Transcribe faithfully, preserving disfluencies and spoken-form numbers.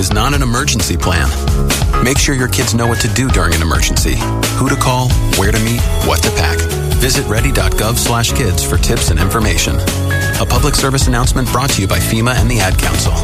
is not an emergency plan. Make sure your kids know what to do during an emergency, who to call, where to meet, what to pack. Visit ready.gov slash kids for tips and information. A public service announcement brought to you by FEMA and the Ad Council.